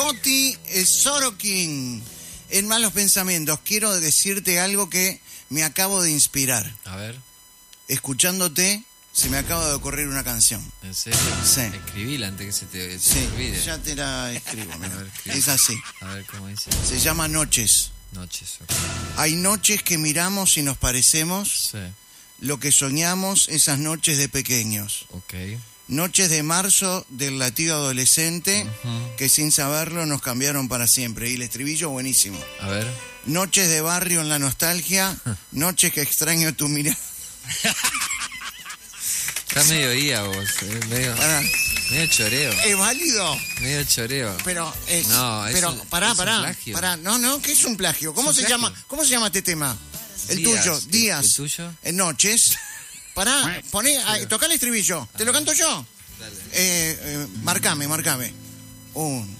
Coti Sorokin. En Malos Pensamientos, quiero decirte algo que me acabo de inspirar. A ver. Escuchándote, se me acaba de ocurrir una canción. ¿En serio? Sí. Escribíla antes que se te Sí, olvide. ya te la escribo. Mira. A ver, escribe. Es así. A ver cómo dice. Se llama Noches. Noches. Hay noches que miramos y nos parecemos. Sí. Lo que soñamos esas noches de pequeños. Ok. Noches de marzo del latido adolescente que sin saberlo nos cambiaron para siempre. Y el estribillo buenísimo. A ver. Noches de barrio en la nostalgia, noches que extraño tu mirada. Está medio IA vos, medio choreo. Es válido, Medio choreo. pero es, No, pero es un plagio. pará, no, ¿qué es un plagio? ¿Cómo Es se un plagio. llama? ¿Cómo se llama este tema? El Díaz. tuyo, Díaz. ¿El tuyo? Noches. Pará, tocá el estribillo. ¿Te lo canto yo? Dale. Marcame. 1,